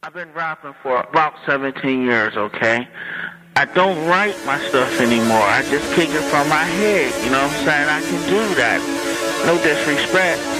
I've been rapping for about 17 years, okay? I don't write my stuff anymore. I just kick it from my head, you know what I'm saying? I can do that. No disrespect.